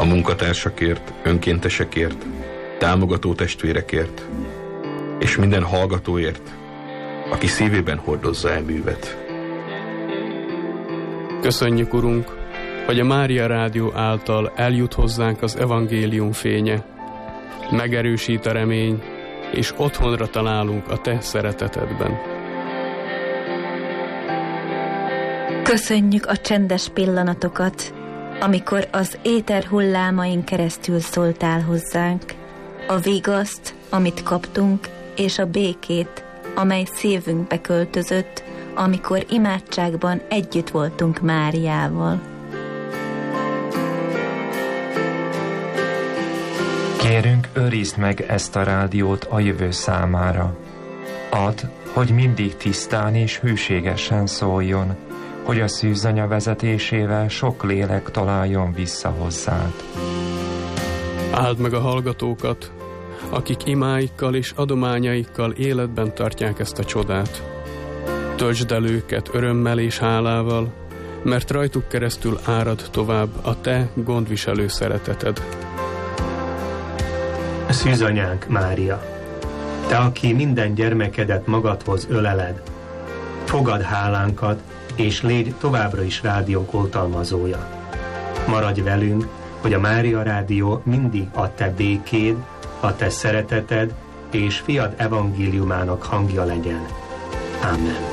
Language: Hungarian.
a munkatársakért, önkéntesekért, támogató testvérekért, és minden hallgatóért, aki szívében hordozza e művet. Köszönjük, Urunk, hogy a Mária Rádió által eljut hozzánk az evangélium fénye, megerősít a remény, és otthonra találunk a Te szeretetedben. Köszönjük a csendes pillanatokat, amikor az éter hullámain keresztül szóltál hozzánk, a vigaszt, amit kaptunk, és a békét, amely szívünkbe költözött, amikor imádságban együtt voltunk Máriával. Kérünk, őrizd meg ezt a rádiót a jövő számára. Add, hogy mindig tisztán és hűségesen szóljon, hogy a szűzanya vezetésével sok lélek találjon vissza hozzád. Áld meg a hallgatókat, akik imáikkal és adományaikkal életben tartják ezt a csodát. Töltsd el őket örömmel és hálával, mert rajtuk keresztül árad tovább a Te gondviselő szereteted. Szűzanyánk Mária, Te, aki minden gyermekedet magadhoz öleled, fogad hálánkat, és légy továbbra is rádiók oltalmazója. Maradj velünk, hogy a Mária Rádió mindig a Te békéd, a Te szereteted és fiad evangéliumának hangja legyen. Amen.